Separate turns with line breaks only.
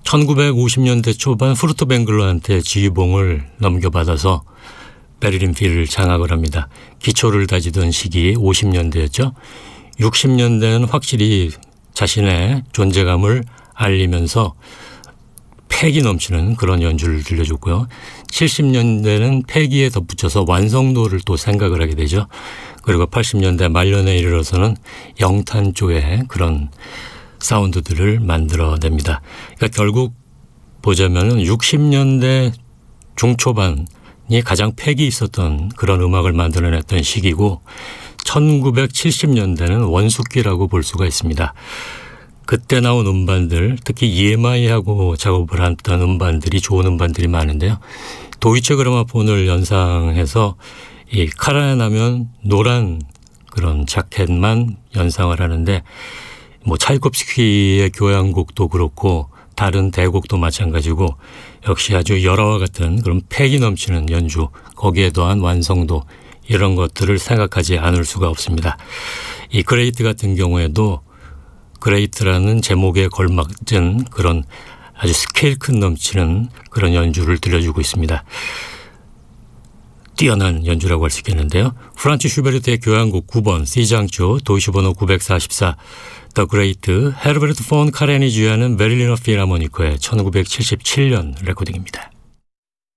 1950년대 초반 후르트 뱅글러한테 지휘봉을 넘겨받아서 베를린 필을 장악을 합니다. 기초를 다지던 시기 50년대였죠. 60년대는 확실히 자신의 존재감을 알리면서 패기 넘치는 그런 연주를 들려줬고요. 70년대는 패기에 덧붙여서 완성도를 또 생각을 하게 되죠. 그리고 80년대 말년에 이르러서는 영탄 쪽의 그런 사운드들을 만들어냅니다. 그러니까 결국 보자면은 60년대 중초반이 가장 패기 있었던 그런 음악을 만들어냈던 시기고 1970년대는 원숙기라고 볼 수가 있습니다. 그때 나온 음반들, 특히 EMI하고 작업을 했던 음반들이 좋은 음반들이 많은데요. 도이체 그라모폰을 연상해서 이 카라에 나면 노란 그런 자켓만 연상을 하는데 뭐 차이콥스키의 교향곡도 그렇고 다른 대곡도 마찬가지고 역시 아주 열화와 같은 그런 패기 넘치는 연주, 거기에 더한 완성도 이런 것들을 생각하지 않을 수가 없습니다. 이 그레이트 같은 경우에도 그레이트라는 제목에 걸맞은 그런 아주 스케일 큰 넘치는 그런 연주를 들려주고 있습니다. 뛰어난 연주라고 할 수 있겠는데요. 프란츠 슈베르트의 교향곡 9번 C장조 도이시 번호 944 The Great 헤르베르트 폰 카렌이 주연하는 베를리너 필하모니커의 1977년 레코딩입니다.